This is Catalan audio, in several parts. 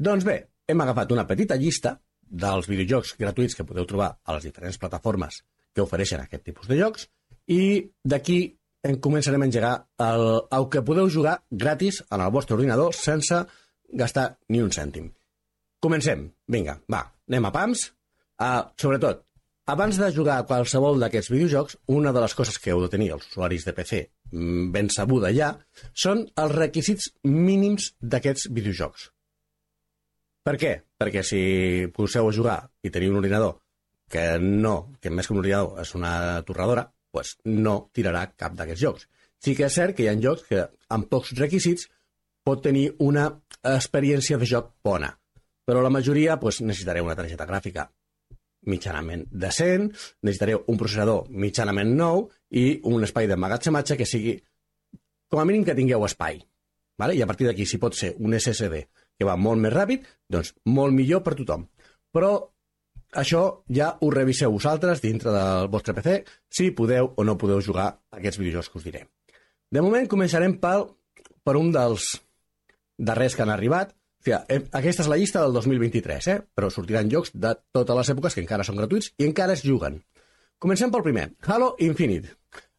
Doncs bé, hem agafat una petita llista dels videojocs gratuïts que podeu trobar a les diferents plataformes que ofereixen aquest tipus de jocs i d'aquí començarem a engegar el que podeu jugar gratis en el vostre ordinador sense gastar ni un cèntim. Comencem. Vinga, va, anem a pams. Sobretot, abans de jugar a qualsevol d'aquests videojocs, una de les coses que heu de tenir els usuaris de PC ben sabuda ja són els requisits mínims d'aquests videojocs. Per què? Perquè si poseu a jugar i teniu un ordinador que més que un ordinador és una torradora, doncs no tirarà cap d'aquests jocs. Sí que és cert que hi ha jocs que amb pocs requisits pot tenir una experiència de joc bona, però la majoria necessitareu una targeta gràfica mitjanament decent, necessitareu un processador mitjanament nou i un espai d'emmagatzematge que sigui, com a mínim que tingueu espai. Vale? I a partir d'aquí, si pot ser un SSD que va molt més ràpid, doncs molt millor per tothom. Però això ja ho reviseu vosaltres dintre del vostre PC, si podeu o no podeu jugar a aquests videojocs que us diré. De moment començarem per un dels darrers que han arribat. O sigui, aquesta és la llista del 2023, però sortiran jocs de totes les èpoques que encara són gratuïts i encara es juguen. Comencem pel primer, Halo Infinite.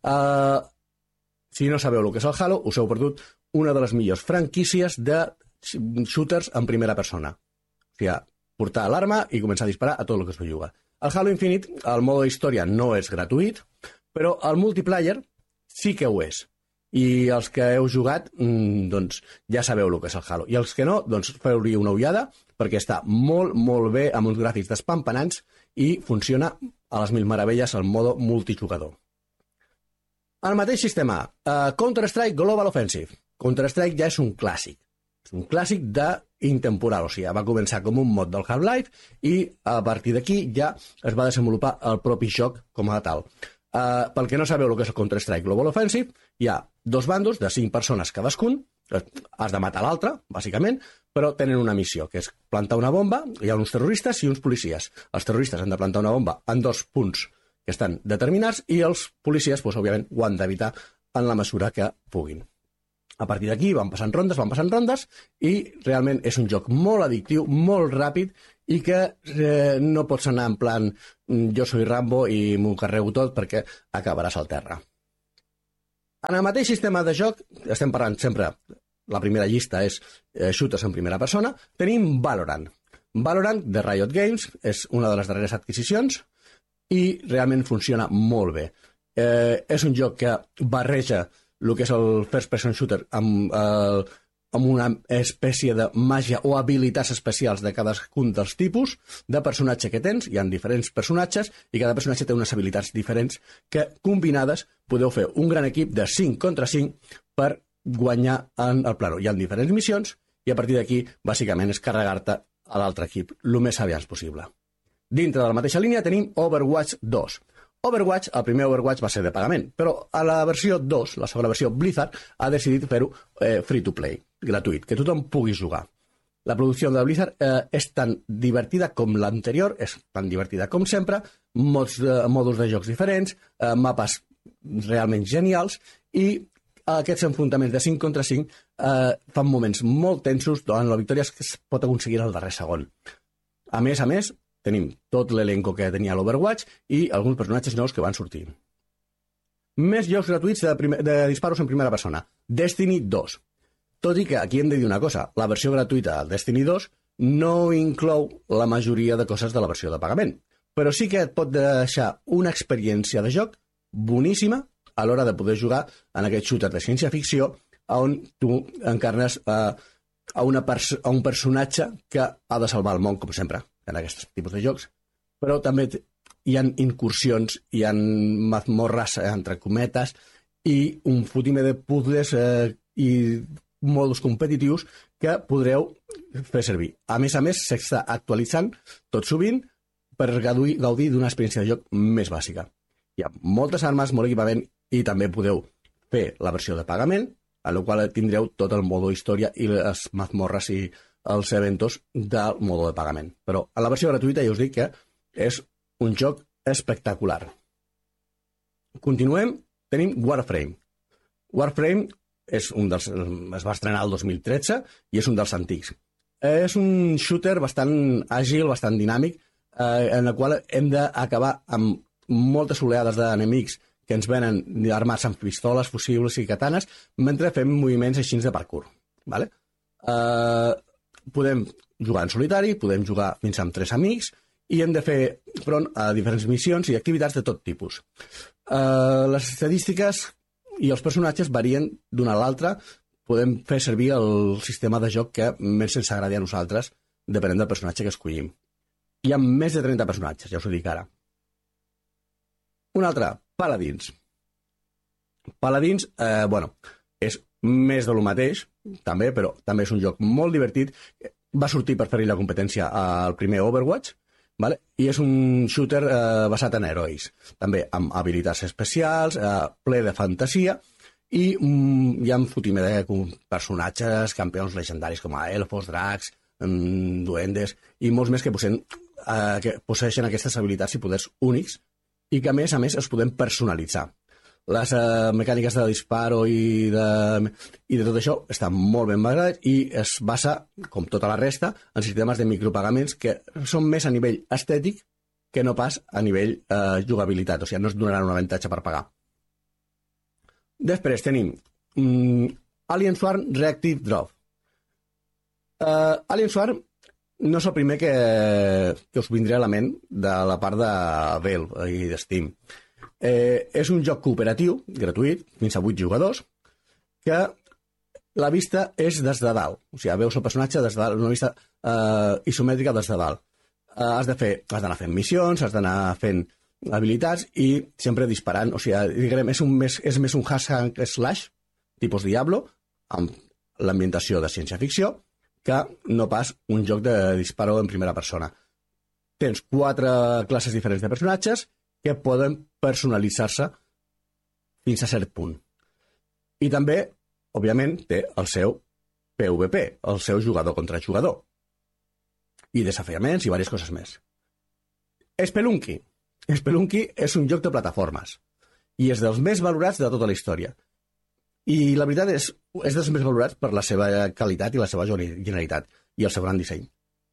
Si no sabeu el que és el Halo, us heu perdut una de les millors franquícies de shooters en primera persona. O sigui, portar l'arma i començar a disparar a tot el que es juga. El Halo Infinite, el mode història no és gratuït, però el multiplayer sí que ho és. I els que heu jugat, doncs ja sabeu el que és el Halo. I els que no, doncs feu-li una ullada, perquè està molt, molt bé, amb uns gràfics despampanants i funciona a les mil meravelles el mode multijugador. El mateix sistema, Counter-Strike Global Offensive. Counter-Strike ja és un clàssic. És un clàssic d'intemporal, o sigui, va començar com un mod del Half-Life i a partir d'aquí ja es va desenvolupar el propi joc com a tal. Pel que no sabeu el que és el Counter-Strike Global Offensive, hi ha dos bandos de 5 persones cadascun, has de matar l'altre, bàsicament, però tenen una missió, que és plantar una bomba, hi ha uns terroristes i uns policies. Els terroristes han de plantar una bomba en 2 punts que estan determinats i els policies, òbviament, ho han d'evitar en la mesura que puguin. A partir d'aquí van passant rondes i realment és un joc molt addictiu, molt ràpid i que no pots anar en plan jo soy Rambo i m'ho carrego tot perquè acabaràs al terra. En el mateix sistema de joc, estem parlant sempre, la primera llista és shooters en primera persona, tenim Valorant. Valorant de Riot Games és una de les darreres adquisicions i realment funciona molt bé. És un joc que barreja el que és el first person shooter amb una espècie de màgia o habilitats especials de cadascun dels tipus de personatge que tens. Hi ha diferents personatges i cada personatge té unes habilitats diferents que combinades podeu fer un gran equip de 5 contra 5 per guanyar en el plano. Hi ha diferents missions i a partir d'aquí bàsicament és carregar-te a l'altre equip el més aviat possible. Dintre de la mateixa línia tenim Overwatch 2. Overwatch, el primer Overwatch va ser de pagament, però a la versió 2, la segona versió, Blizzard ha decidit fer-ho free-to-play, gratuït, que tothom pugui jugar. La producció de Blizzard és tan divertida com l'anterior, és tan divertida com sempre, mòduls de jocs diferents, mapes realment genials, i aquests enfrontaments de 5 contra 5 fan moments molt tensos, on la victòria es pot aconseguir al darrer segon. A més, tenim tot l'elenco que tenia l'Overwatch i alguns personatges nous que van sortir. Més jocs gratuïts de disparos en primera persona. Destiny 2. Tot i que aquí hem de dir una cosa, la versió gratuïta del Destiny 2 no inclou la majoria de coses de la versió de pagament, però sí que et pot deixar una experiència de joc boníssima a l'hora de poder jugar en aquest shooter de ciència-ficció on tu encarnes a un personatge que ha de salvar el món, com sempre, en aquests tipus de jocs, però també hi ha incursions, hi ha mazmorres, entre cometes, i un fotime de puzzles i mòduls competitius que podreu fer servir. A més, s'està actualitzant tot sovint per gaudir d'una experiència de joc més bàsica. Hi ha moltes armes, molt equipament, i també podeu fer la versió de pagament, a la qual tindreu tot el modo història i les mazmorres i els eventos del mode de pagament. Però a la versió gratuïta ja us dic que és un joc espectacular. Continuem, tenim Warframe. Warframe es va estrenar el 2013 i és un dels antics. És un shooter bastant àgil, bastant dinàmic, en el qual hem d'acabar amb moltes oleades d'enemics que ens venen armats amb pistoles, fusibles i katanes, mentre fem moviments així de parkour. Vale? Podem jugar en solitari, podem jugar fins amb 3 amics, i hem de fer front a diferents missions i activitats de tot tipus. Les estadístiques i els personatges varien d'una a l'altra. Podem fer servir el sistema de joc que més ens agradi a nosaltres, depenent del personatge que escollim. Hi ha més de 30 personatges, ja us ho dic ara. Un altre, Paladins. Paladins, és més de lo mateix, també, però també és un joc molt divertit. Va sortir per fer-hi la competència al primer Overwatch, vale? I és un shooter basat en herois, també amb habilitats especials, ple de fantasia, i hi ha un fotimer de personatges, campions legendaris com elfos, dracs, duendes, i molts més que posseeixen aquestes habilitats i poders únics, i que a més es podem personalitzar. Les mecàniques de disparo i de tot això estan molt ben basades i es basa, com tota la resta, en sistemes de micropagaments que són més a nivell estètic que no pas a nivell jugabilitat, o sigui, no es donaran un avantatge per pagar. Després tenim Alien Swarm Reactive Drop. Alien Swarm no és el primer que us vindrà a la ment de la part de Valve i de Steam. És un joc cooperatiu, gratuït, fins a 8 jugadors, que la vista és des de dalt. O sigui, veus el personatge des de dalt, una vista isomètrica des de dalt. Has d'anar fent missions, has d'anar fent habilitats i sempre disparant. O sigui, és més un hack and slash, tipus Diablo, amb l'ambientació de ciència-ficció, que no pas un joc de disparo en primera persona. Tens 4 classes diferents de personatges que poden personalitzar-se fins a cert punt. I també, òbviament, té el seu PvP, el seu jugador contra jugador. I desafiaments i diverses coses més. Spelunky. Spelunky és un joc de plataformes i és dels més valorats de tota la història. I la veritat és dels més valorats per la seva qualitat i la seva generalitat i el seu gran disseny.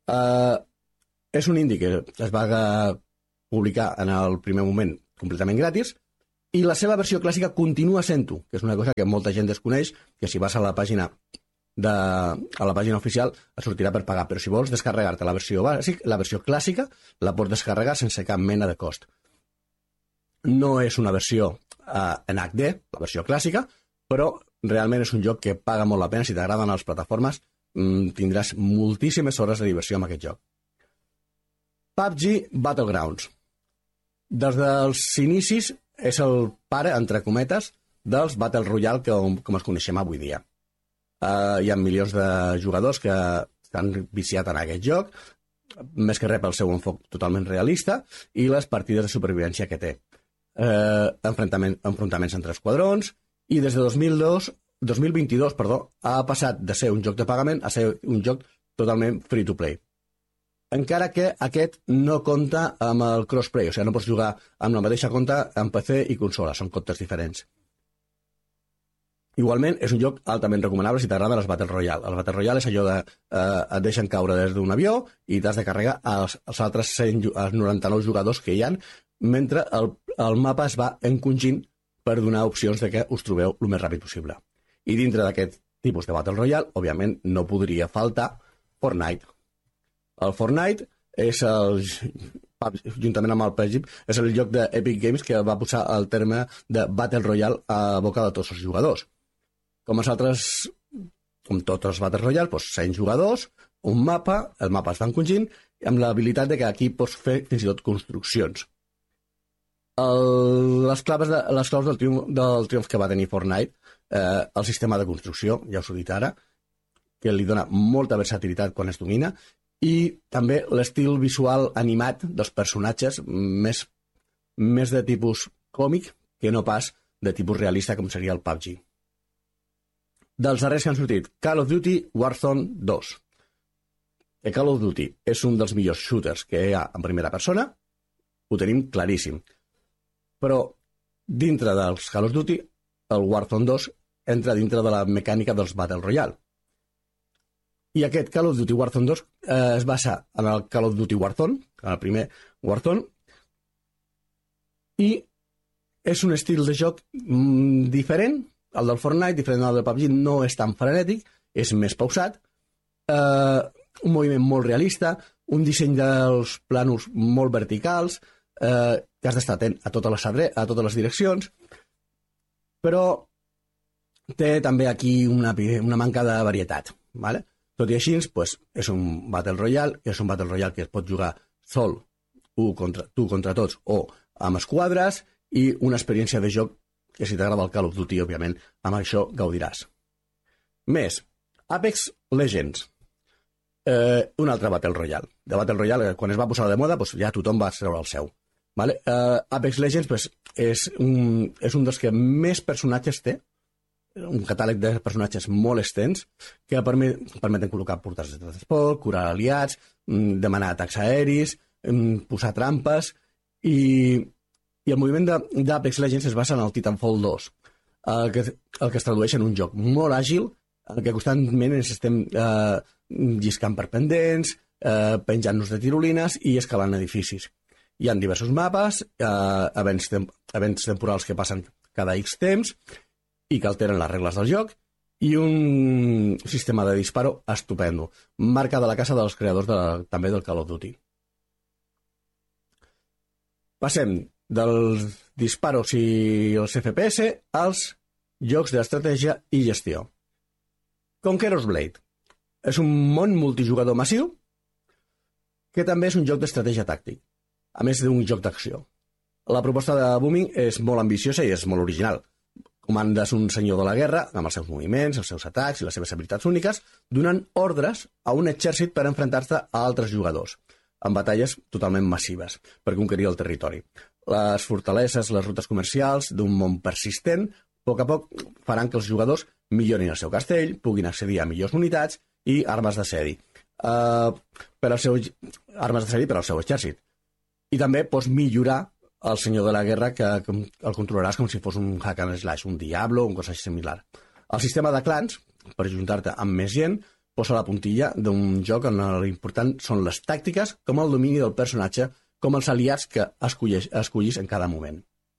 És un indie que es va publicar en el primer moment completament gratis i la seva versió clàssica continua sent-ho, que és una cosa que molta gent desconeix, que si vas a la pàgina oficial et sortirà per pagar, però si vols descarregar-te la versió clàssica la pots descarregar sense cap mena de cost. No és una versió en HD, la versió clàssica, però realment és un joc que paga molt la pena. Si t'agraden les plataformes, tindràs moltíssimes hores de diversió amb aquest joc. PUBG Battlegrounds. Des dels inicis és el pare, entre cometes, dels Battle Royale com els coneixem avui dia. Hi ha milions de jugadors que estan viciats en aquest joc, més que res pel seu enfoc totalment realista, i les partides de supervivència que té. Enfrontaments entre esquadrons, i des de 2022 ha passat de ser un joc de pagament a ser un joc totalment free-to-play. Encara que aquest no compta amb el crossplay, o sigui, no pots jugar amb la mateixa compte en PC i consola, són comptes diferents. Igualment, és un joc altament recomanable si t'agrada les Battle Royale. El Battle Royale és allò de et deixen caure des d'un avió i t'has de carregar els altres 99 jugadors que hi ha, mentre el mapa es va encongint per donar opcions de que us trobeu el més ràpid possible. I dintre d'aquest tipus de Battle Royale, òbviament, no podria faltar Fortnite. El Fortnite és juntament amb el PUBG, és el lloc d'Epic Games que va posar el terme de Battle Royale a boca de tots els jugadors. Com tots els Battle Royale, 100 jugadors, un mapa, el mapa es va encongint, amb l'habilitat de que aquí pots fer fins i tot construccions. Les claus del triomf que va tenir Fortnite, el sistema de construcció, ja us ho he dit ara, que li dona molta versatilitat quan es domina, i també l'estil visual animat dels personatges més de tipus còmic que no pas de tipus realista com seria el PUBG. Dels darrers que han sortit, Call of Duty Warzone 2. Call of Duty és un dels millors shooters que hi ha en primera persona, ho tenim claríssim. Però dintre dels Call of Duty, el Warzone 2 entra dintre de la mecànica dels Battle Royale. I aquest Call of Duty Warzone 2 es basa en el Call of Duty Warzone, en el primer Warzone, i és un estil de joc diferent, el del Fortnite, diferent del PUBG, no és tan frenètic, és més pausat, un moviment molt realista, un disseny dels plànols molt verticals, que has d'estar atent a totes les direccions, però té també aquí una manca de varietat, ¿vale? Tot i així, pues, és un Battle Royale, que es pot jugar sol, tu contra tots, o amb esquadres, i una experiència de joc que, si t'agrada el Call of Duty, òbviament, amb això gaudiràs. Més, Apex Legends. Un altre Battle Royale. De Battle Royale, quan es va posar de moda, pues, ja tothom va treure el seu. Vale? Apex Legends pues, és un dels que més personatges té, un catàleg de personatges molt extens que permeten col·locar portes de transport, curar aliats, demanar atacs aeris, posar trampes, i el moviment d'Apex Legends es basa en el Titanfall 2, el que es tradueix en un joc molt àgil, en què constantment ens estem lliscant per pendents, penjant-nos de tirolines i escalant edificis. Hi ha diversos mapes, events temporals que passen cada X temps i que alteren les regles del joc, i un sistema de disparo estupendo, marca de la casa dels creadors també del Call of Duty. Passem dels disparos i els FPS als jocs d'estratègia i gestió. Conqueror's Blade és un món multijugador massiu que també és un joc d'estratègia tàctic, a més d'un joc d'acció. La proposta de Booming és molt ambiciosa i és molt original. Comandes un senyor de la guerra amb els seus moviments, els seus atacs i les seves habilitats úniques, donant ordres a un exèrcit per enfrontar-se a altres jugadors, en batalles totalment massives, per conquerir el territori. Les fortaleses, les rutes comercials d'un món persistent, a poc faran que els jugadors millorin el seu castell, puguin accedir a millors unitats i armes d'asedi per al seu exèrcit. I també pots millorar el senyor de la guerra, que el controlaràs com si fos un hack and slash, un Diablo o un cosa similar. El sistema de clans, per ajuntar-te amb més gent, posa la puntilla d'un joc on l'important són les tàctiques, com el domini del personatge, com els aliats que escollis en cada moment.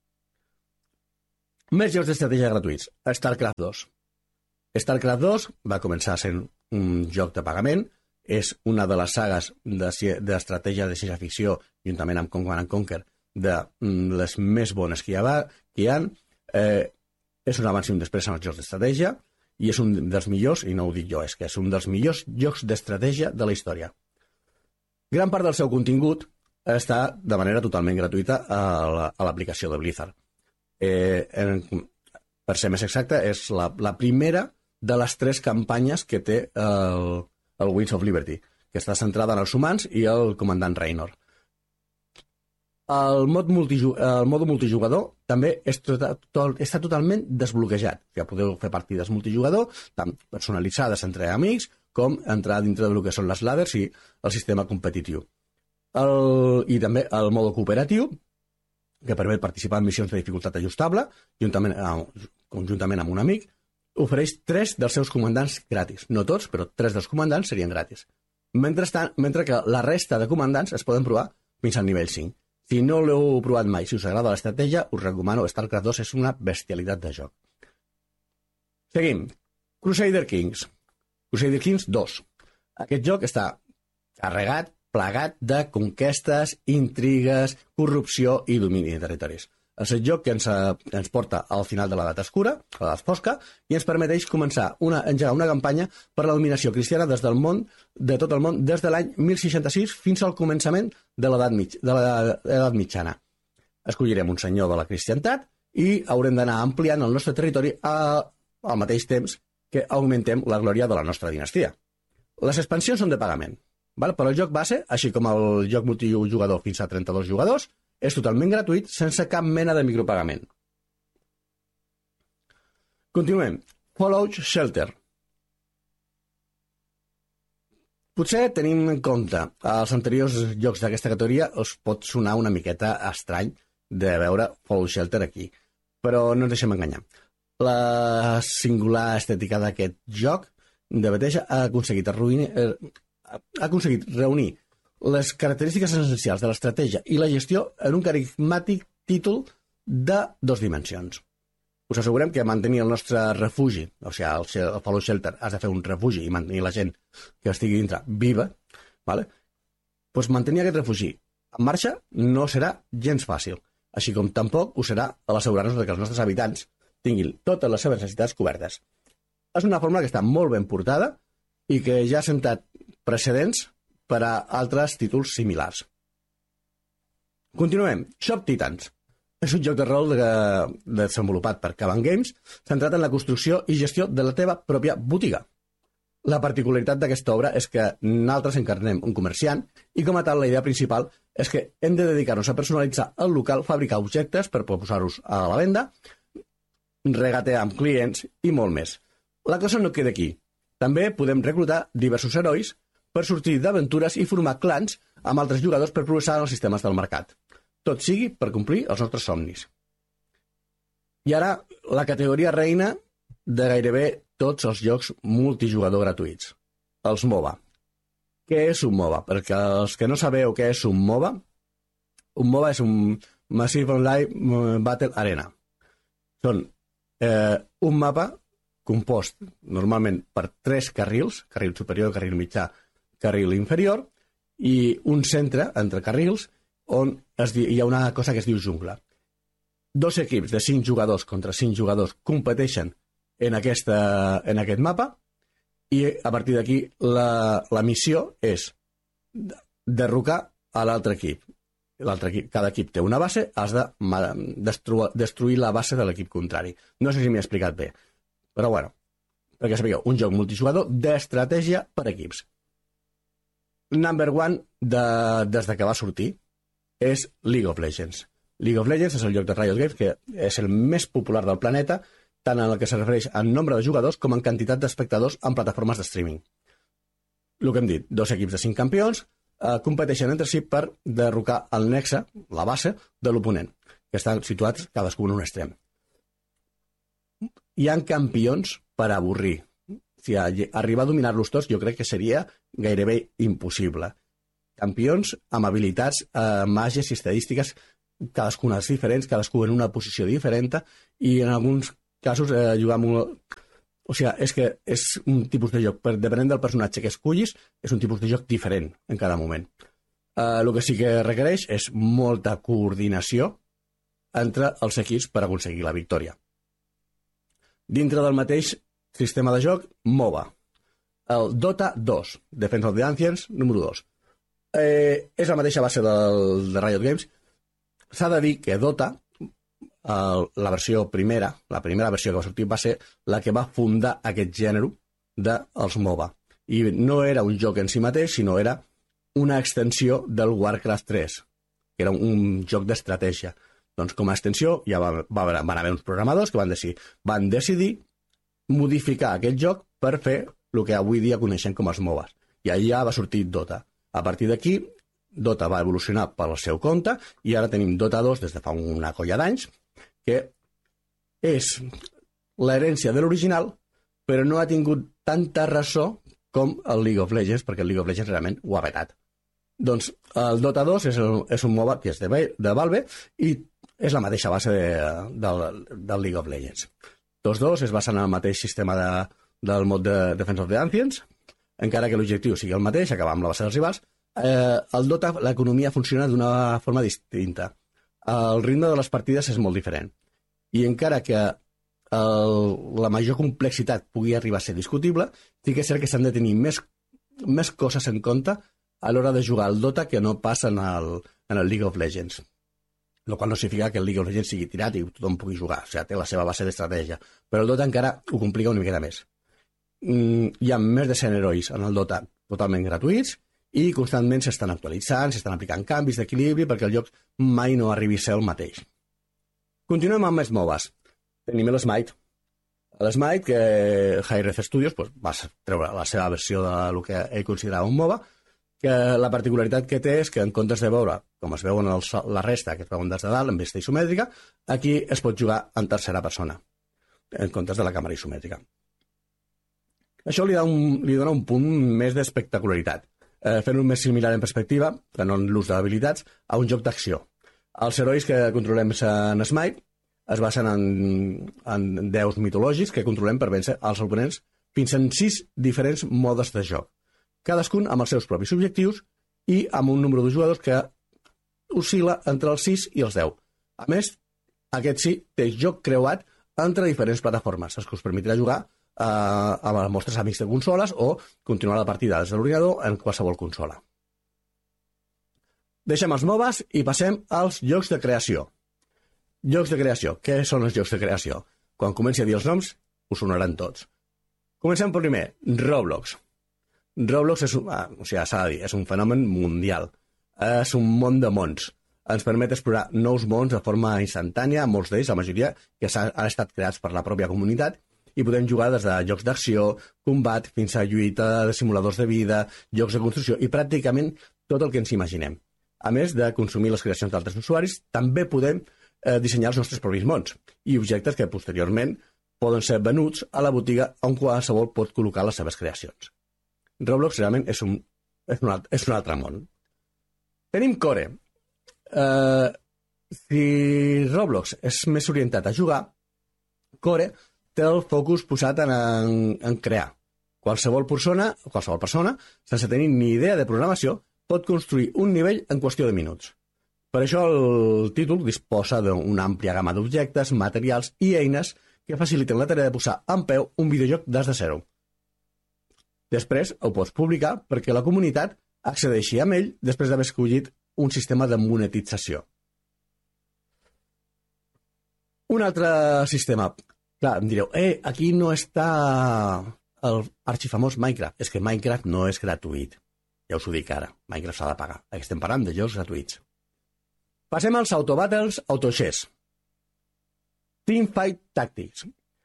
Més jocs d'estratègia gratuïts. StarCraft 2. StarCraft 2 va començar sent un joc de pagament, és una de les sagues d'estratègia de ciència-ficció, juntament amb Command & Conquer, de les més bones que hi ha. És un abans i un després en els jocs d'estratègia, i és un dels millors, i no ho dic jo, és que és un dels millors jocs d'estratègia de la història. Gran part del seu contingut està de manera totalment gratuïta a l'aplicació de Blizzard. Per ser més exacte, és la primera de les 3 campanyes que té el Wings of Liberty, que està centrada en els humans i el comandant Raynor. El mode multijugador també està totalment desbloquejat. Ja podeu fer partides multijugador, tant personalitzades entre amics, com entrar dintre del que són les ladders i el sistema competitiu. I també el mode cooperatiu, que permet participar en missions de dificultat ajustable, conjuntament amb un amic, ofereix 3 dels seus comandants gratis. No tots, però 3 dels comandants serien gratis. Mentre que la resta de comandants es poden provar fins al nivell 5. Si no l'heu provat mai, si us agrada l'estratègia, us recomano StarCraft 2, és una bestialitat de joc. Seguim. Crusader Kings. Crusader Kings 2. Aquest joc està carregat, plagat de conquestes, intrigues, corrupció i domini de territoris. És el joc que ens porta al final de l'edat escura, a l'edat fosca, i ens permeteix engegar una campanya per la dominació cristiana de tot el món des de l'any 1066 fins al començament de l'edat mitjana. Escollirem un senyor de la cristiantat i haurem d'anar ampliant el nostre territori al mateix temps que augmentem la glòria de la nostra dinastia. Les expansions són de pagament, però el joc base, així com el joc multijugador fins a 32 jugadors, és totalment gratuït, sense cap mena de micropagament. Continuem. Fallout Shelter. Potser, tenint en compte els anteriors jocs d'aquesta categoria, us pot sonar una miqueta estrany de veure Fallout Shelter aquí, però no ens deixem enganyar. La singular estètica d'aquest joc de Bethesda ha aconseguit reunir les característiques essencials de l'estratègia i la gestió en un carismàtic títol de 2 dimensions. Us assegurem que mantenir el nostre refugi, o sigui, el Fallout Shelter, has de fer un refugi i mantenir la gent que estigui dintre viva, ¿vale? Pues mantenir aquest refugi en marxa no serà gens fàcil, així com tampoc ho serà a l'assegurar-nos que els nostres habitants tinguin totes les seves necessitats cobertes. És una fórmula que està molt ben portada i que ja ha sentat precedents per a altres títols similars. Continuem. Shop Titans. És un joc de rol desenvolupat per Caban Games, centrat en la construcció i gestió de la teva pròpia botiga. La particularitat d'aquesta obra és que nosaltres encarnem un comerciant i, com a tal, la idea principal és que hem de dedicar-nos a personalitzar el local, fabricar objectes per posar-los a la venda, regatear amb clients i molt més. La cosa no queda aquí. També podem reclutar diversos herois per sortir d'aventures i formar clans amb altres jugadors per progressar en els sistemes del mercat. Tot sigui per complir els nostres somnis. I ara, la categoria reina de gairebé tots els jocs multijugador gratuïts. Els MOBA. Què és un MOBA? Perquè els que no sabeu què és un MOBA és un Massive Online Battle Arena. Són un mapa compost normalment per 3 carrils, carril superior, carril mitjà, carril inferior, i un centre entre carrils on hi ha una cosa que es diu jungla. 2 equips de 5 jugadors contra 5 jugadors competeixen en aquest mapa i a partir d'aquí la missió és derrocar a l'altre equip. Cada equip té una base, has de destruir la base de l'equip contrari. No sé si m'he explicat bé, però bueno, perquè sapigueu, un joc multijugador d'estratègia per equips. Number one des que va sortir és League of Legends. League of Legends és el joc de Riot Games que és el més popular del planeta, tant en el que se refereix en nombre de jugadors com en quantitat d'espectadors en plataformes de streaming. El que hem dit, 2 equips de 5 campions competeixen entre si per derrocar el nexe, la base, de l'oponent, que estan situats cadascú en un extrem. Hi ha campions per avorrir. Si arribar a dominar-los tots jo crec que seria gairebé impossible. Campions amb habilitats, màgies i estadístiques, cadascunes diferents, cadascú en una posició diferent, i en alguns casos jugar amb... O sigui, és que és un tipus de joc, depenent del personatge que escullis, és un tipus de joc diferent en cada moment. El que sí que requereix és molta coordinació entre els equips per aconseguir la victòria. Dintre del mateix sistema de joc, MOBA. El Dota 2, Defense of the Ancients, número 2. És la mateixa base de Riot Games. S'ha de dir que Dota, la primera versió que va sortir, va ser la que va fundar aquest gènere dels MOBA. I no era un joc en si mateix, sinó era una extensió del Warcraft 3, que era un joc d'estratègia. Doncs com a extensió ja van haver uns programadors que van decidir modificar aquest joc per fer el que avui dia coneixem com els MOBAs. I allà va sortir Dota. A partir d'aquí, Dota va evolucionar pel seu compte i ara tenim Dota 2 des de fa una colla d'anys, que és l'herència de l'original, però no ha tingut tanta ressò com el League of Legends, perquè el League of Legends realment ho ha vetat. Doncs el Dota 2 és un MOBA que és de Valve i és la mateixa base del League of Legends. Tots dos es basen en el mateix sistema del mod de Defense of the Ancients, encara que l'objectiu sigui el mateix, acabar amb la base dels rivals. El Dota, l'economia funciona d'una forma distinta. El ritme de les partides és molt diferent. I encara que la major complexitat pugui arribar a ser discutible, sí que és cert que s'han de tenir més coses en compte a l'hora de jugar al Dota que no passa en el League of Legends. El qual no significa que el League of Legends sigui tirat i tothom pugui jugar. O sigui, té la seva base d'estratègia. Però el Dota encara ho complica una miqueta més. Hi ha més de 100 herois en el Dota totalment gratuïts i constantment s'estan actualitzant, s'estan aplicant canvis d'equilibri perquè el joc mai no arribi a ser el mateix. Continuem amb més MOBAs. Tenim l'Smite. L'Smite, que Hi-Rez Studios va treure la seva versió del que ell considerava un MOBA, que la particularitat que té és que en comptes de veure com es veuen la resta, que es veuen des de dalt, en vista isomètrica, aquí es pot jugar en tercera persona, en comptes de la càmera isomètrica. Això li dona un punt més d'espectacularitat, fent-ho més similar en perspectiva, que no en l'ús d'habilitats, a un joc d'acció. Els herois que controlem en Smite es basen en déus mitològics que controlem per vèncer els oponents fins en 6 diferents modes de joc, cadascun amb els seus propis objectius i amb un número de jugadors que oscil·la entre els 6 i els 10. A més, aquest sí té joc creuat entre diferents plataformes, el que us permetrà jugar amb els vostres amics de consoles o continuar la partida des de l'ordinador en qualsevol consola. Deixem els MOBAs i passem als jocs de creació. Jocs de creació. Què són els jocs de creació? Quan comenci a dir els noms, us sonaran tots. Comencem per primer, Roblox. Roblox s'ha de dir, és un fenomen mundial. És un món de mons. Ens permet explorar nous mons de forma instantània, molts d'ells, la majoria, que han estat creats per la pròpia comunitat, i podem jugar des de jocs d'acció, combat, fins a lluita, de simuladors de vida, jocs de construcció i pràcticament tot el que ens imaginem. A més de consumir les creacions d'altres usuaris, també podem dissenyar els nostres propis mons i objectes que posteriorment poden ser venuts a la botiga on qualsevol pot col·locar les seves creacions. Roblox realment és un altre món. Tenim Core. Si Roblox és més orientat a jugar, Core té el focus posat en crear. Qualsevol persona, sense tenir ni idea de programació, pot construir un nivell en qüestió de minuts. Per això el títol disposa d'una àmplia gamma d'objectes, materials i eines que faciliten la tarea de posar en peu un videojoc des de zero. Després ho pots publicar perquè la comunitat accedeixi amb ell després d'haver escollit un sistema de monetització. Un altre sistema. Clar, em direu, aquí no està el arxifamós Minecraft. És que Minecraft no és gratuït. Ja us ho dic ara, Minecraft s'ha de pagar. Aquí estem parlant de jocs gratuïts. Passem als Autobattles Autochess. Teamfight Tactics.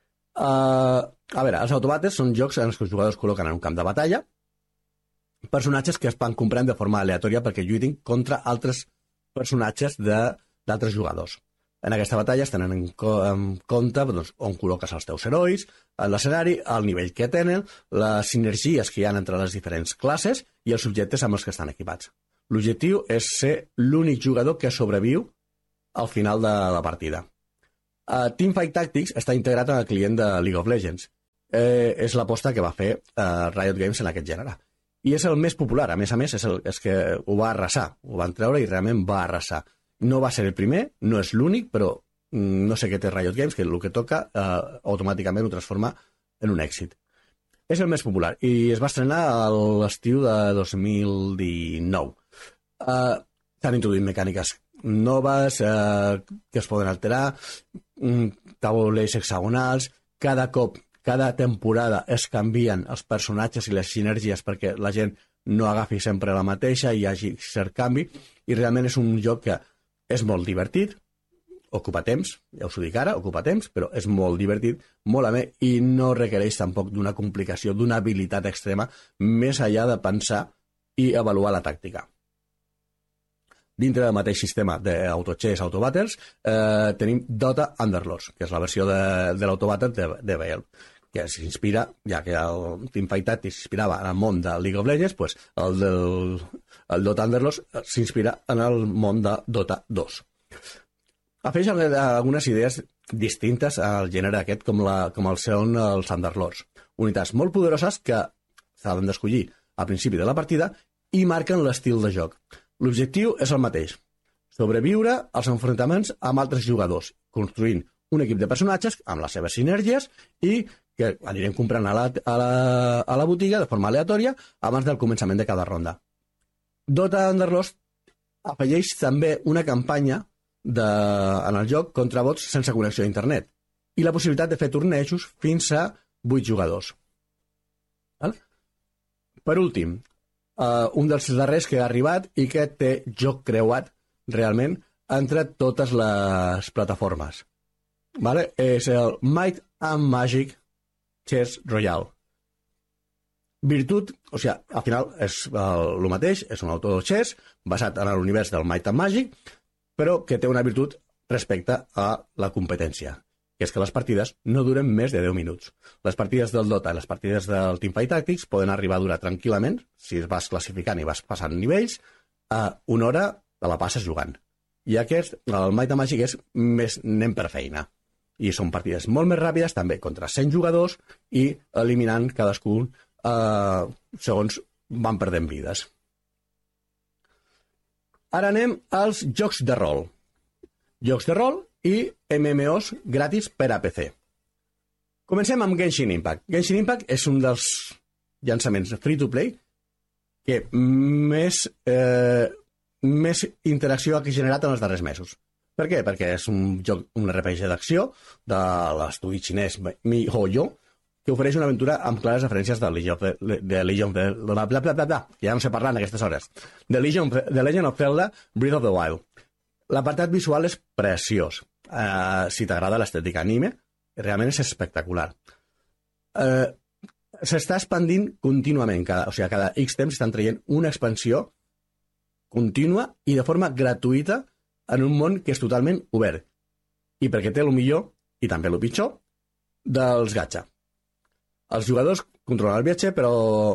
A veure, els Autobattles són jocs en els que els jugadors col·loquen en un camp de batalla personatges que es van comprant de forma aleatòria perquè lluitin contra altres personatges d'altres jugadors. En aquesta batalla es tenen en compte on col·loques els teus herois, l'escenari, el nivell que tenen, les sinergies que hi ha entre les diferents classes i els objectes amb els que estan equipats. L'objectiu és ser l'únic jugador que sobreviu al final de la partida. Teamfight Tactics està integrat en el client de League of Legends. És l'aposta que va fer Riot Games en aquest gènere. I és el més popular, a més, és que ho va arrasar, ho van treure i realment va arrasar. No va ser el primer, no és l'únic, però no sé què té Riot Games, que el que toca automàticament ho transforma en un èxit. És el més popular i es va estrenar a l'estiu de 2019. S'han introduït mecàniques noves que es poden alterar, taulers hexagonals, cada temporada es canvien els personatges i les sinergies perquè la gent no agafi sempre la mateixa i hi hagi cert canvi, i realment és un joc que és molt divertit, ocupa temps, ja us ho dic ara, ocupa temps, però és molt divertit, molt amè, i no requereix tampoc d'una complicació, d'una habilitat extrema, més enllà de pensar i avaluar la tàctica. Dintre del mateix sistema d'Autochess, Autobattles, tenim Dota Underlords, que és la versió de l'Autobattle de Valve, que s'inspira, ja que el Teamfight Tactics s'inspirava en el món de League of Legends, pues el Dota Underlords s'inspira en el món de Dota 2. Afegeix algunes idees distintes al gènere aquest, com el són els Underlords. Unitats molt poderoses que s'han d'escollir al principi de la partida i marquen l'estil de joc. L'objectiu és el mateix, sobreviure als enfrontaments amb altres jugadors, construint un equip de personatges amb les seves sinergies i que anirem comprant a la botiga de forma aleatòria abans del començament de cada ronda. Dota Underlords afegeix també una campanya en el joc contra bots sense connexió a internet i la possibilitat de fer tornejos fins a 8 jugadors. Per últim, un dels darrers que ha arribat i que té joc creuat realment entre totes les plataformes. És el Might and Magic Chess Royale. Virtut, al final és el mateix, és un autochess basat en l'univers del Might and Magic, però que té una virtut respecte a la competència. que és que les partides no duren més de 10 minuts. Les partides del Dota i les partides del Teamfight Tactics poden arribar a durar tranquil·lament, si es vas classificant i vas passant nivells, a una hora te la passes jugant. I aquest, el Might and Magic, és més anem per feina. I són partides molt més ràpides, també contra 100 jugadors, i eliminant cadascun segons van perdent vides. Ara anem als jocs de rol. Jocs de rol i MMOs gratis per a PC. Comencem amb Genshin Impact. Genshin Impact és un dels llançaments free-to-play que més interacció ha generat en els darrers mesos. Per què? Perquè és un joc, un RPG d'acció de l'estudi xinès MiHoYo, que ofereix una aventura amb clares referències de Legion of Zelda, que ja no sé parlar en aquestes hores, de Legend of Zelda Breath of the Wild. L'apartat visual és preciós. Si t'agrada l'estètica anime, realment és espectacular. S'està expandint contínuament, cada X temps estan traient una expansió contínua i de forma gratuïta en un món que és totalment obert. I perquè té el millor, i també el pitjor, dels gatxa. Els jugadors controlen el viatge, però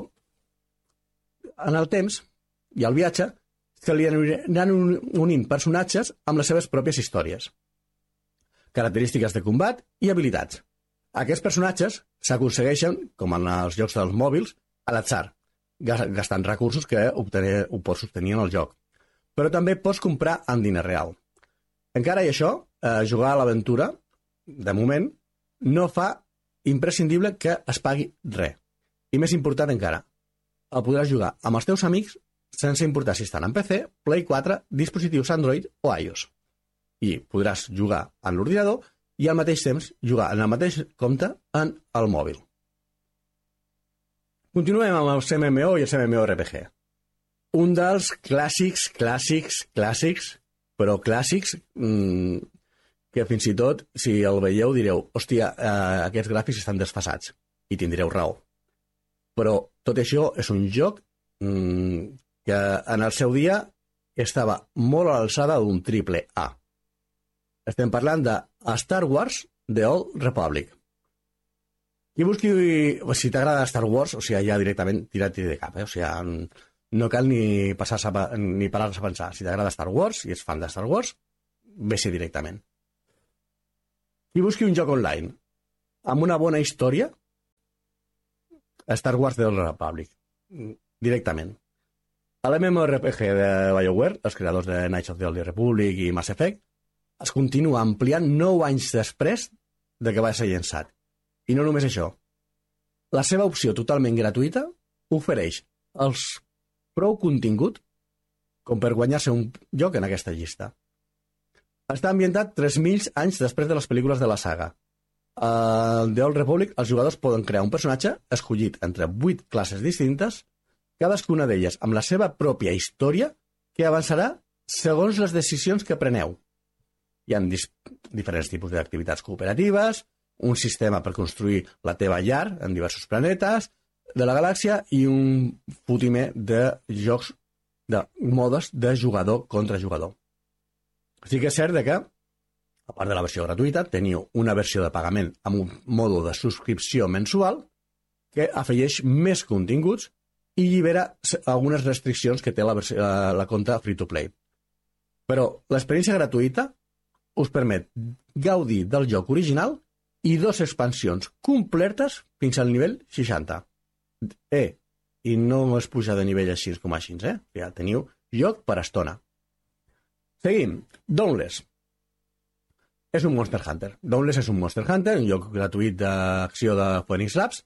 en el temps i el viatge se li aniran unint personatges amb les seves pròpies històries, característiques de combat i habilitats. Aquests personatges s'aconsegueixen, com en els jocs dels mòbils, a l'atzar, gastant recursos que ho pots obtenir en el joc. Però també pots comprar amb diner real. Encara i això, jugar a l'aventura, de moment, no fa imprescindible que es pagui res. I més important encara, el podràs jugar amb els teus amics sense importar si estan en PC, Play 4, dispositius Android o iOS. I podràs jugar en l'ordinador i al mateix temps jugar en el mateix compte en el mòbil. Continuem amb els MMO i els MMORPG. Un dels clàssics, però clàssics, que fins i tot, si el veieu, direu, hòstia, aquests gràfics estan desfasats, i tindreu raó. Però tot això és un joc que en el seu dia estava molt a l'alçada d'un triple A. Estem parlant de Star Wars The Old Republic. Qui busqui, si t'agrada Star Wars, o sigui, ja directament tira-t'hi de cap, o sigui, no cal ni parar-se a pensar. Si t'agrada Star Wars i ets fan de Star Wars, ve-s'hi directament. Qui busqui un joc online amb una bona història, Star Wars The Old Republic, directament. A l'MMORPG de BioWare, els creadors de Knights of the Old Republic i Mass Effect, es continua ampliant 9 anys després de que va ser llançat. I no només això. La seva opció totalment gratuïta ofereix els prou contingut com per guanyar-se un lloc en aquesta llista. Està ambientat 3.000 anys després de les pel·lícules de la saga. A The Old Republic, els jugadors poden crear un personatge escollit entre 8 classes distintes, cadascuna d'elles amb la seva pròpia història que avançarà segons les decisions que preneu. Hi ha diferents tipus d'activitats cooperatives, un sistema per construir la teva llar en diversos planetes de la galàxia i un fotimer de jocs de modes de jugador contra jugador. Sí que és cert que, a part de la versió gratuïta, teniu una versió de pagament amb un mòdul de subscripció mensual que afegeix més continguts i llibera algunes restriccions que té la compta free-to-play. Però l'experiència gratuïta us permet gaudir del joc original i 2 expansions completes fins al nivell 60. I no es puja de nivell així com així, Ja teniu joc per estona. Seguim. Dauntless. És un Monster Hunter. Dauntless és un Monster Hunter, un joc gratuït d'acció de Phoenix Labs,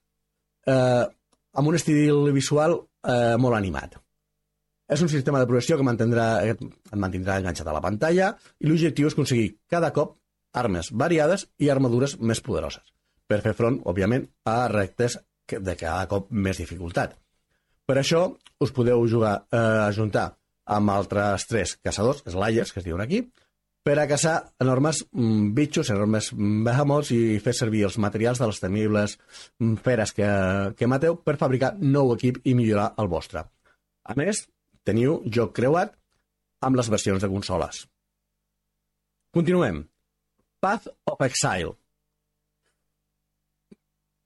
amb un estil visual molt animat. És un sistema de progressió que et mantindrà enganxat a la pantalla i l'objectiu és aconseguir cada cop armes variades i armadures més poderoses, per fer front, òbviament, a reptes de cada cop més dificultat. Per això us podeu ajuntar amb altres 3 caçadors, slayers, que es diuen aquí, per a caçar enormes bitxos, enormes behemoths i fer servir els materials de les temibles feres que mateu per fabricar nou equip i millorar el vostre. A més, teniu joc creuat amb les versions de consoles. Continuem. Path of Exile.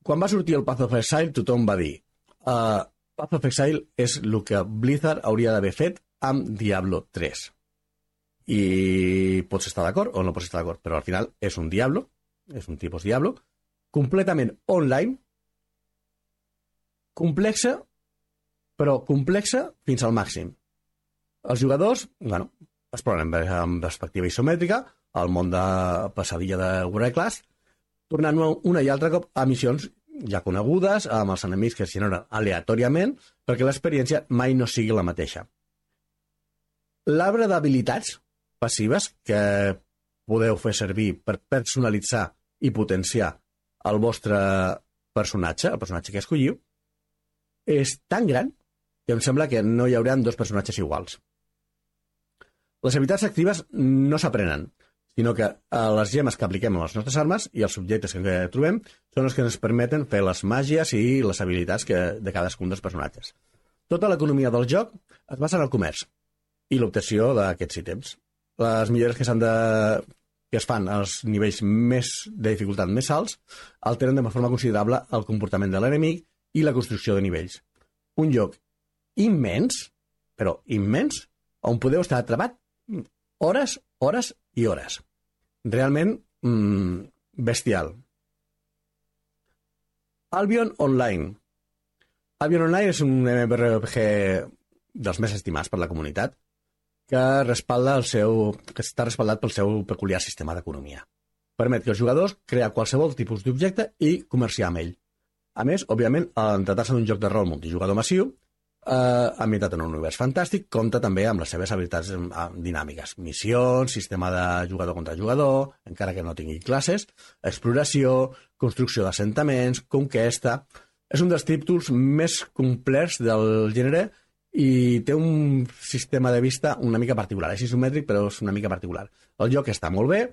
Quan va sortir el Path of Exile, tothom va dir Path of Exile és el que Blizzard hauria d'haver fet amb Diablo 3. I pots estar d'acord o no pots estar d'acord, però al final és un Diablo, és un tipus Diablo, completament online, complexa, però complexa fins al màxim. Els jugadors, exploren amb perspectiva isomètrica el món de pesadilla de Warcraft Class, tornant una i altra cop a missions ja conegudes, amb els enemics que es generen aleatòriament, perquè l'experiència mai no sigui la mateixa. L'arbre d'habilitats passives que podeu fer servir per personalitzar i potenciar el vostre personatge, el personatge que escolliu, és tan gran que em sembla que no hi haurà dos personatges iguals. Les habilitats actives no s'aprenen, sinó que les gemes que apliquem a les nostres armes i els objectes que trobem són els que ens permeten fer les màgies i les habilitats de cadascun dels personatges. Tota l'economia del joc es basa en el comerç i l'obtenció d'aquests ítems. Les millores que es fan als nivells de dificultat més alts alteren de forma considerable el comportament de l'enemic i la construcció de nivells. Un joc immens, però immens, on podeu estar atrapat hores, hores i hores. Realment bestial. Albion Online. Albion Online és un MMORPG dels més estimats per la comunitat que està respaldat pel seu peculiar sistema d'economia. Permet que els jugadors crear qualsevol tipus d'objecte i comerciar amb ell. A més, òbviament, en tractar-se d'un joc de rol multijugador massiu, ambientat en un univers fantàstic, compta també amb les seves habilitats dinàmiques. Missions, sistema de jugador contra jugador, encara que no tingui classes, exploració, construcció d'assentaments, conquesta. És un dels títols més complets del gènere i té un sistema de vista una mica particular. És isomètric, però és una mica particular. El joc està molt bé,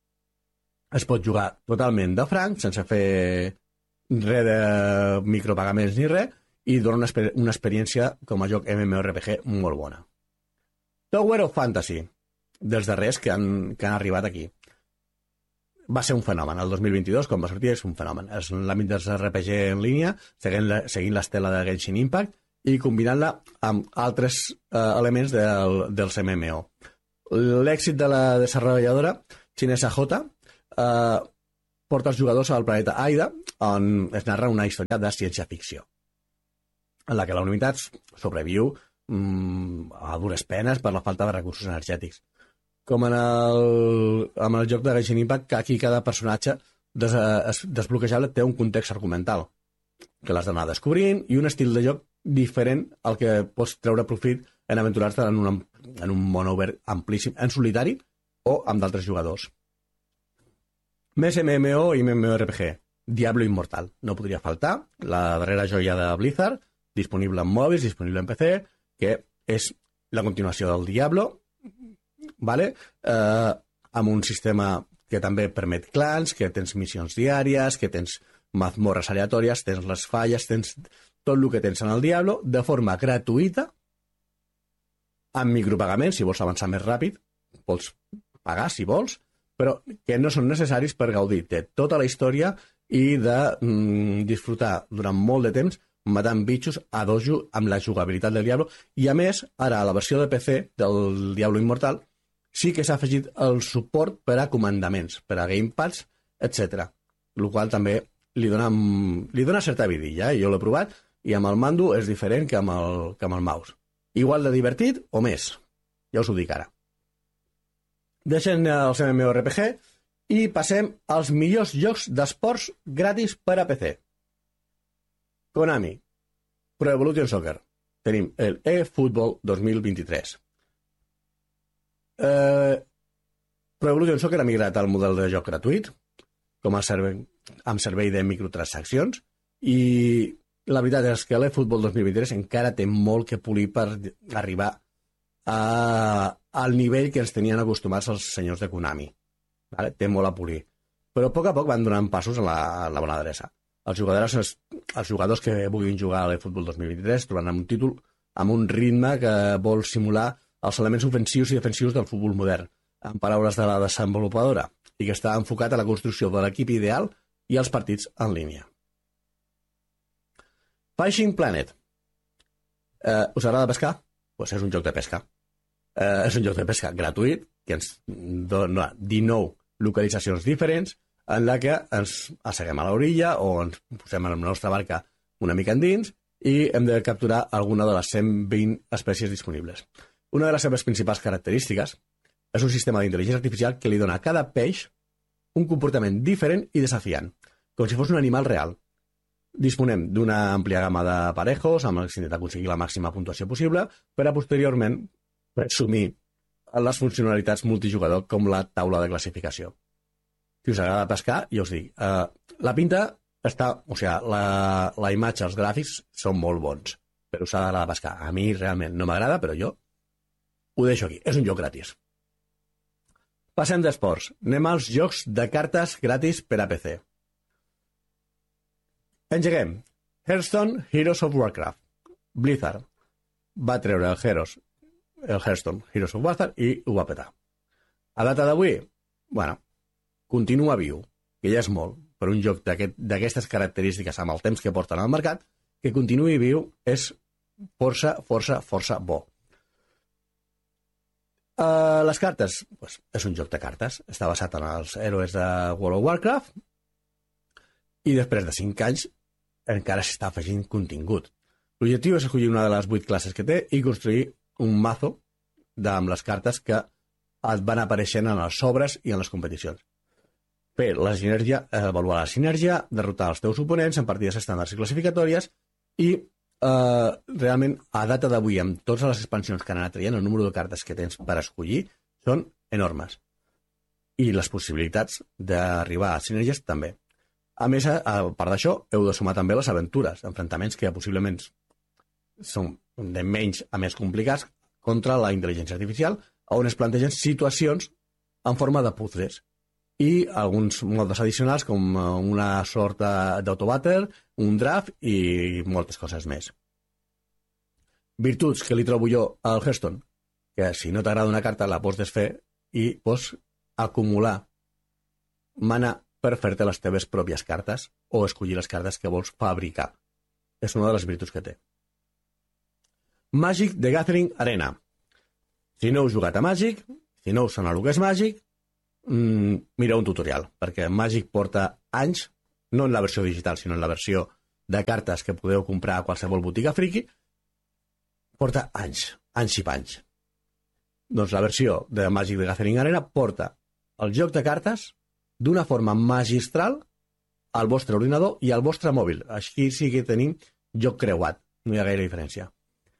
es pot jugar totalment de franc, sense fer res de micropagaments ni res, i dona una experiència com a joc MMORPG molt bona. Tower of Fantasy, dels darrers que han arribat aquí. Va ser un fenomen. El 2022, quan va sortir, és un fenomen. És l'àmbit dels RPG en línia, seguint l'estela de Genshin Impact i combinant-la amb altres elements dels MMO. L'èxit de la desenvolupadora xinesa J porta els jugadors al planeta Aida, on es narra una història de ciència-ficció, en la que la humanitat sobreviu a dures penes per la falta de recursos energètics. Com en el joc de Genshin Impact, que aquí cada personatge desbloquejable té un context argumental que l'has d'anar descobrint i un estil de joc diferent al que pots treure profit en aventurar-te en un món obert amplíssim, en solitari o amb d'altres jugadors. Més MMO i MMORPG. Diablo Immortal. No podria faltar. La darrera joia de Blizzard, disponible en mòbils, disponible en PC, que és la continuació del Diablo, vale? Amb un sistema que també permet clans, que tens missions diàries, que tens mazmorres aleatòries, tens les falles, tens tot el que tens en el Diablo, de forma gratuïta, amb micropagaments, si vols avançar més ràpid, pots pagar si vols, però que no són necessaris per gaudir de tota la història i de disfrutar durant molt de temps matant bitxos a dojo amb la jugabilitat del Diablo. I a més, ara a la versió de PC del Diablo Immortal sí que s'ha afegit el suport per a comandaments, per a gamepads, etc. El qual també li dona certa vidilla. Jo l'he provat i amb el mando és diferent que amb el mouse. Igual de divertit o més. Ja us ho dic ara. Deixem els MMORPG i passem als millors jocs d'esports gratis per a PC. Konami, Pro Evolution Soccer. Tenim el eFootball 2023. Pro Evolution Soccer ha migrat al model de joc gratuït, amb servei de microtransaccions, i la veritat és que l'eFootball 2023 encara té molt que polir per arribar al nivell que ens tenien acostumats els senyors de Konami. Vale? Té molt a polir. Però a poc van donant passos en la bona adreça. Els jugadors que vulguin jugar a l'eFootball 2023 trobaran un títol amb un ritme que vol simular els elements ofensius i defensius del futbol modern, en paraules de la desenvolupadora, i que està enfocat a la construcció de l'equip ideal i els partits en línia. Fishing Planet. Us agrada pescar? Pues és un joc de pesca. És un joc de pesca gratuït que ens dona 19 localitzacions diferents en la que ens asseguem a l'orilla o ens posem en la nostra barca una mica endins i hem de capturar alguna de les 120 espècies disponibles. Una de les seves principals característiques és un sistema d'intel·ligència artificial que li dona a cada peix un comportament diferent i desafiant, com si fos un animal real. Disponem d'una àmplia gamma d'aparejos amb els que s'intenta aconseguir la màxima puntuació possible per a posteriorment presumir les funcionalitats multijugador com la taula de classificació. Si us agrada pescar, ja us dic, la pinta està... O sigui, la imatge, els gràfics són molt bons, però us ha d'agradar pescar. A mi realment no m'agrada, però jo ho deixo aquí. És un joc gratis. Passem d'esports. Anem als jocs de cartes gratis per a PC. Engeguem. Hearthstone Heroes of Warcraft. Blizzard va treure el Hearthstone Heroes of Warcraft i ho va petar. A data d'avui, bueno, continua viu, que ja és molt, per un joc d'aquestes característiques amb el temps que porten al mercat, que continuï viu és força bo. Les cartes, pues, és un joc de cartes, està basat en els héroes de World of Warcraft i després de 5 anys encara s'està afegint contingut. L'objectiu és escollir una de les 8 classes que té i construir un mazo amb les cartes que et van apareixent en els sobres i en les competicions. Fer la sinergia, avaluar la sinergia, derrotar els teus oponents en partides estàndards i classificatòries i realment a data d'avui amb totes les expansions que han anat traient el número de cartes que tens per escollir són enormes i les possibilitats d'arribar a sinergies també. A més, a part d'això, heu de sumar també les aventures, enfrontaments que possiblement són de menys a més complicats contra la intel·ligència artificial, on es plantegen situacions en forma de puzzles i alguns modes addicionals com una sort d'autobatter, un draft i moltes coses més. Virtuts que li trobo jo al Hearthstone, que si no t'agrada una carta la pots desfer i pots acumular mana per fer-te les teves pròpies cartes o escollir les cartes que vols fabricar. És una de les virtuts que té. Magic the Gathering Arena. Si no heu jugat a Magic, si no us sona el que és Magic, mireu un tutorial, perquè Magic porta anys, no en la versió digital, sinó en la versió de cartes que podeu comprar a qualsevol botiga friki, porta anys i panys. Doncs la versió de Magic the Gathering Arena porta el joc de cartes d'una forma magistral al vostre ordinador i al vostre mòbil. Així sí que tenim joc creuat, no hi ha gaire diferència.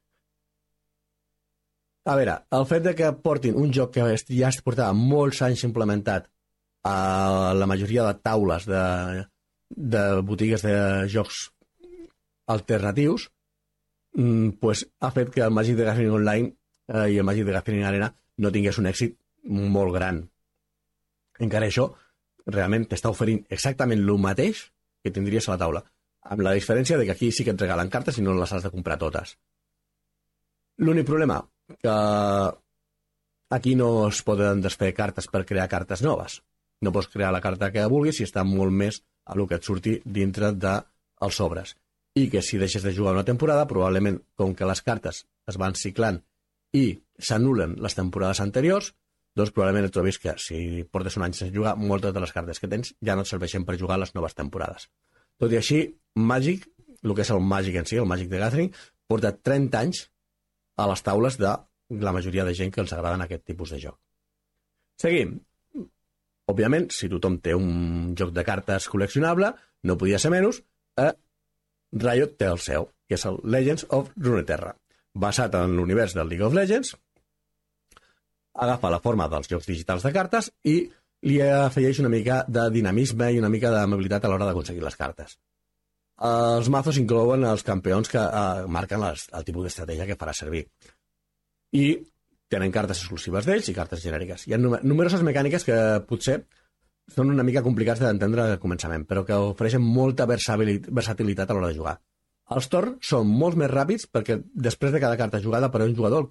A veure, el fet de que portin un joc que ja es portava molts anys implementat a la majoria de taules de botigues de jocs alternatius, pues, ha fet que el Magic the Gathering Online i el Magic the Gathering Arena no tingués un èxit molt gran. Encara això, realment t'està oferint exactament el mateix que tindries a la taula, amb la diferència de que aquí sí que et regalen cartes i no les has de comprar totes. L'únic problema, que aquí no es poden desfer cartes per crear cartes noves. No pots crear la carta que vulguis si està molt més a el que et surti dintre dels sobres. I que si deixes de jugar una temporada, probablement, com que les cartes es van ciclant i s'anulen les temporades anteriors, doncs probablement et trobis que si portes un any sense jugar, moltes de les cartes que tens ja no et serveixen per jugar les noves temporades. Tot i així, Magic, el que és el Magic en si, el Magic the Gathering, porta 30 anys a les taules de la majoria de gent que els agraden aquest tipus de joc. Seguim. Òbviament, si tothom té un joc de cartes col·leccionable, no podia ser menys, Riot té el seu, que és el Legends of Runeterra. Basat en l'univers del League of Legends, agafa la forma dels jocs digitals de cartes i li afegeix una mica de dinamisme i una mica d'amabilitat a l'hora d'aconseguir les cartes. Els mazos inclouen els campions que marquen el tipus d'estratègia que farà servir. I tenen cartes exclusives d'ells i cartes genèriques. Hi ha numeroses mecàniques que potser són una mica complicats d'entendre al començament, però que ofereixen molta versatilitat a l'hora de jugar. Els torns són molt més ràpids perquè després de cada carta jugada per un jugador,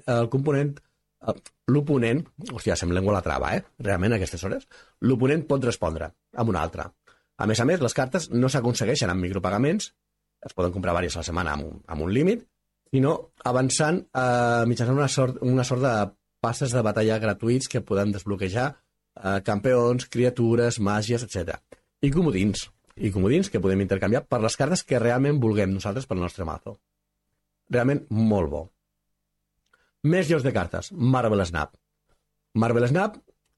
l'oponent, hòstia, sem llengua la trava, realment a aquestes hores, l'oponent pot respondre amb una altra. A més, les cartes no s'aconsegueixen amb micropagaments, es poden comprar diverses a la setmana amb un límit, sinó avançant mitjançant una sort de passes de batalla gratuïts que podem desbloquejar campions, criatures, màgies, etc. I comodins que podem intercanviar per les cartes que realment vulguem nosaltres pel nostre mazo. Realment molt bo. Més jocs de cartes. Marvel Snap. Marvel Snap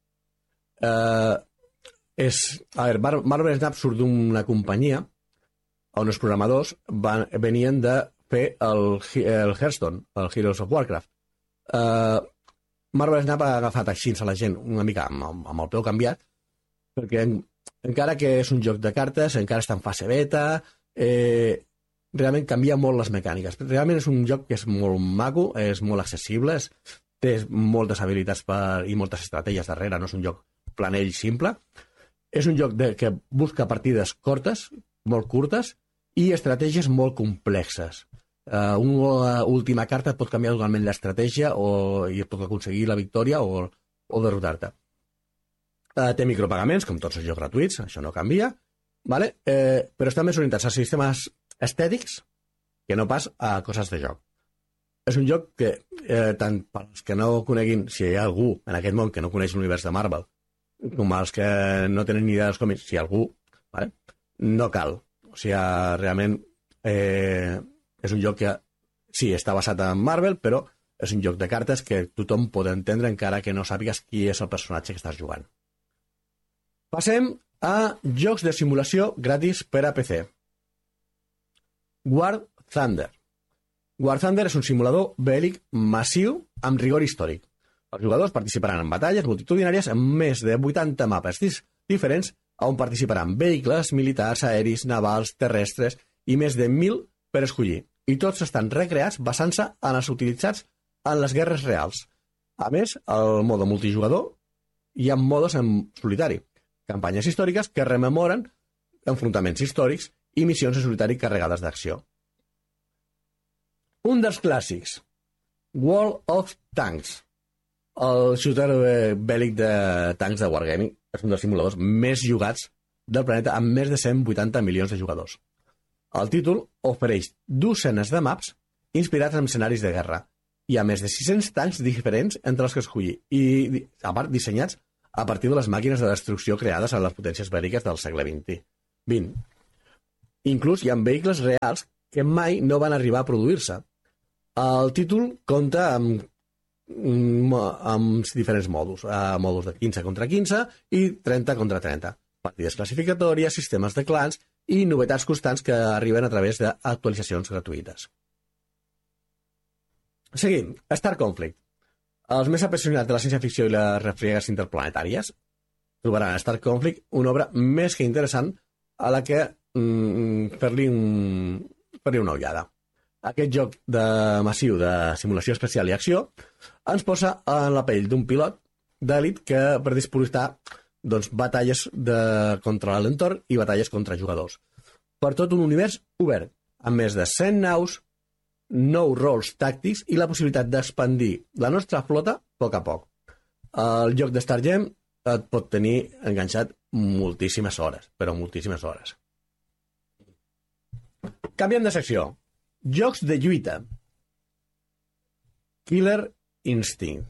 Marvel Snap surt d'una companyia on els programadors venien de fer el Hearthstone, el Heroes of Warcraft. Marvel Snap ha agafat així a la gent una mica amb el peu canviat, perquè encara que és un joc de cartes, encara està en fase beta, realment canvia molt les mecàniques. Realment és un joc que és molt maco, és molt accessible, té moltes habilitats i moltes estratègies darrere, no és un joc planell simple. És un joc que busca partides curtes, molt curtes, i estratègies molt complexes. Una última carta pot canviar totalment l'estratègia i pot aconseguir la victòria o derrotar-te. Té micropagaments, com tots els jocs gratuïts, això no canvia, vale? Però està més orientat a sistemes estètics que no pas a coses de joc. És un joc que, tant pels que no coneguin, si hi ha algú en aquest món que no coneix l'univers de Marvel, com els que no tenen ni idea dels còmics, si hi ha algú, vale? No cal. O sigui, realment és un joc que sí, està basat en Marvel, però és un joc de cartes que tothom pot entendre encara que no sàpigues qui és el personatge que estàs jugant. Passem a jocs de simulació gratis per a PC. War Thunder. War Thunder és un simulador bèl·lic massiu amb rigor històric. Els jugadors participaran en batalles multitudinàries en més de 80 mapes diferents on participaran vehicles militars, aeris, navals, terrestres i més de 1.000 per escollir. I tots estan recreats basant-se en els utilitzats en les guerres reals. A més, al mode multijugador hi ha modes en solitari, campanyes històriques que rememoren enfrontaments històrics i missions en solitari carregades d'acció. Un dels clàssics, World of Tanks, el shooter bèl·lic de tancs de Wargaming, és un dels simuladors més jugats del planeta amb més de 180 milions de jugadors. El títol ofereix docenes de maps inspirats en escenaris de guerra i a més de 600 tancs diferents entre els que escollir i, a part, dissenyats a partir de les màquines de destrucció creades a les potències bèl·liques del segle XX. Inclús hi ha vehicles reals que mai no van arribar a produir-se. El títol compta amb diferents mòduls de 15 contra 15 i 30 contra 30. Partides classificatòries, sistemes de clans i novetats constants que arriben a través d'actualitzacions gratuïtes. Seguim. Star Conflict. Els més apassionats de la ciència-ficció i les refriegues interplanetàries trobaran a Star Conflict una obra més que interessant a la que fer-li una ullada. Aquest joc massiu de simulació espacial i acció ens posa en la pell d'un pilot d'èlit que per disputar batalles contra l'entorn i batalles contra jugadors. Per tot un univers obert, amb més de 100 naus, 9 rols tàctics i la possibilitat d'expandir la nostra flota a poc. El joc de Stargem et pot tenir enganxat moltíssimes hores, però moltíssimes hores. Canviem de secció. Jocs de lluita. Killer Instinct.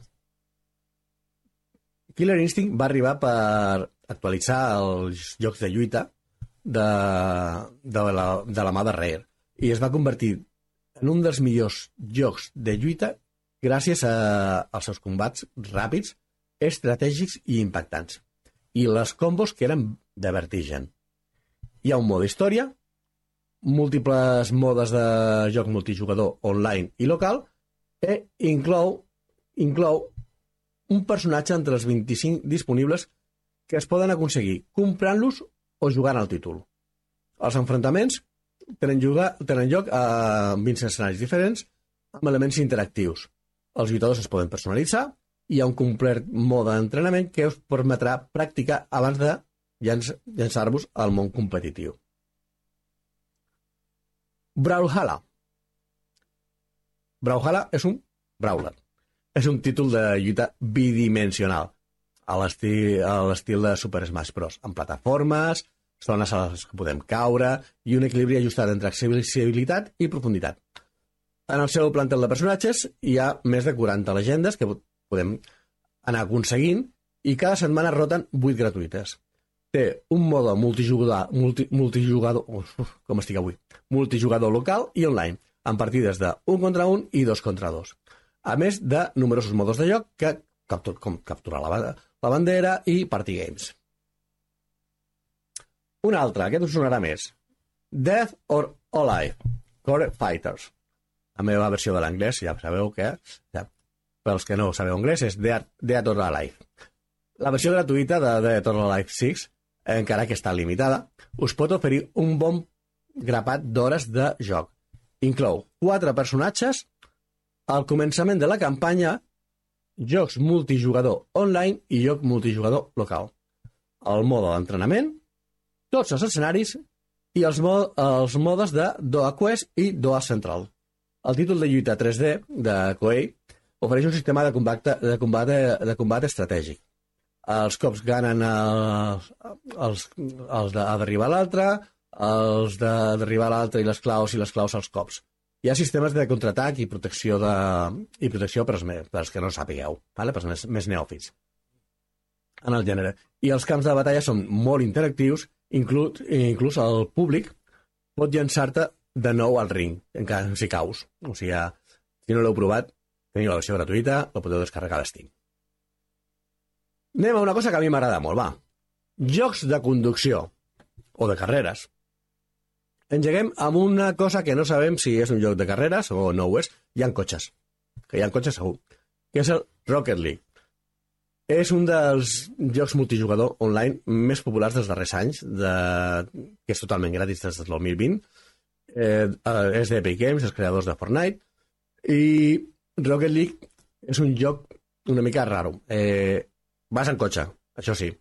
Killer Instinct va arribar per actualitzar els jocs de lluita de la mà de Rare i es va convertir en un dels millors jocs de lluita gràcies als seus combats ràpids, estratègics i impactants. I les combos que eren de vertigen. Hi ha un mode història, múltiples modes de joc multijugador online i local, i inclou un personatge entre els 25 disponibles que es poden aconseguir comprant-los o jugant al títol. Els enfrontaments tenen lloc a 20 escenaris diferents amb elements interactius. Els lluitadors es poden personalitzar i hi ha un complet mode d'entrenament que us permetrà practicar abans de llançar-vos al món competitiu. Brawlhalla. Brawlhalla és un brawler. És un títol de lluita bidimensional, a l'estil de Super Smash Bros. Amb plataformes, zones a les que podem caure i un equilibri ajustat entre accessibilitat i profunditat. En el seu plantel de personatges hi ha més de 40 llegendes que podem anar aconseguint i cada setmana roten 8 gratuïtes. Té un mode multijugador local i online, amb partides de 1 contra 1 i 2 contra 2. A més de numerosos modes de joc com capturar la bandera i party games. Un altre, aquest us sonarà més. Death or Alive, Core Fighters. La meva versió de l'anglès, ja sabeu que, pels que no sabeu anglès, és Death or Alive. La versió gratuïta de Death or Alive 6, encara que està limitada, us pot oferir un bon grapat d'hores de joc. Inclou 4 personatges, al començament de la campanya, jocs multijugador online i joc multijugador local. El mode d'entrenament, tots els escenaris i els modes de Doa Quest i Doa Central. El títol de lluita 3D de Koei ofereix un sistema de combat estratègic. Els cops ganen els d'arribar a l'altre, els d'arribar a l'altre i les claus als cops. Hi ha sistemes de contraatac i protecció per als que no sapigueu, per als més neòfits en el gènere. I els camps de batalla són molt interactius, inclús el públic pot llançar-te de nou al ring, encara si caus. O sigui, si no l'heu provat, teniu la versió gratuïta, la podeu descarregar a Steam. Anem a una cosa que a mi m'agrada molt, va. Jocs de conducció, o de carreres. Engeguem amb una cosa que no sabem si és un joc de carreres o no ho és. Hi ha cotxes, que hi ha cotxes segur, que és el Rocket League. És un dels jocs multijugador online més populars dels darrers anys, que és totalment gratis des del 2020. És d'Epic Games, els creadors de Fortnite, i Rocket League és un joc una mica raro. Vas en cotxe, això sí.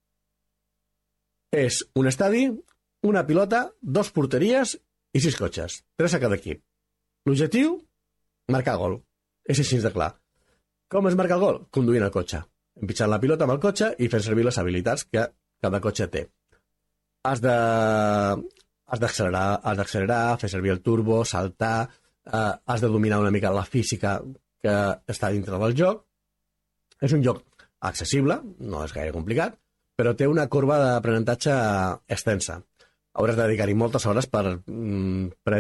És un estadi, una pilota, 2 porteries i 6 cotxes, 3 a cada equip. L'objectiu? Marcar gol. És així de clar. Com es marca el gol? Conduint el cotxe. Empitjant la pilota amb el cotxe i fent servir les habilitats que cada cotxe té. Has d'accelerar, fer servir el turbo, saltar, has de dominar una mica la física que està dintre del joc. És un joc accessible, no és gaire complicat, però té una corba d'aprenentatge extensa. Hauràs de dedicar-hi moltes hores per